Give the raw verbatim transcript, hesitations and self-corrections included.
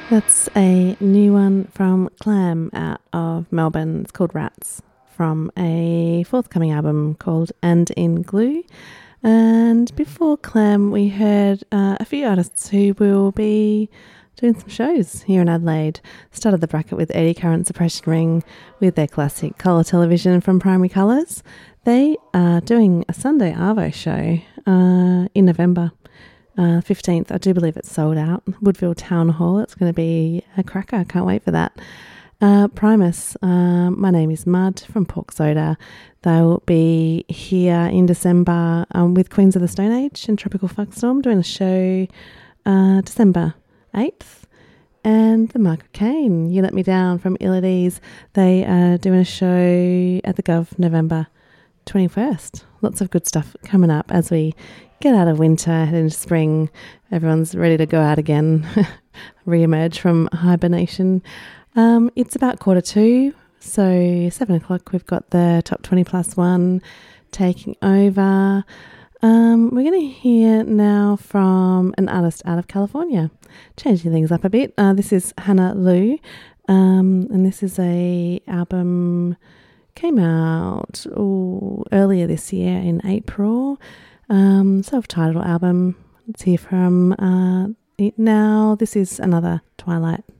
That's a new one from Clam out of Melbourne. It's called Rats, from a forthcoming album called And in Glue. And before Clam, we heard uh, a few artists who will be doing some shows here in Adelaide. Started the bracket with Eddie Current Suppression Ring with their classic colour television from Primary Colours. They are doing a Sunday Arvo show uh, in November. Uh, fifteenth, I do believe it's sold out. Woodville Town Hall. It's going to be a cracker. I can't wait for that. Uh, Primus, uh, my name is Mud from Pork Soda. They'll be here in December um, with Queens of the Stone Age and Tropical Fuckstorm doing a show uh, December eighth. And the Margaret Kane, You Let Me Down from Ill at Ease. They are doing a show at the Gov November twenty-first. Lots of good stuff coming up as we get out of winter, head into spring. Everyone's ready to go out again, re-emerge from hibernation. Um, it's about quarter two, so seven o'clock we've got the Top twenty Plus One taking over. Um, we're going to hear now from an artist out of California, changing things up a bit. Uh, this is Hannah Lou, um, and this is a album came out ooh, earlier this year in April. Um, self-titled album. Let's hear from uh, it now. This is another Twilight.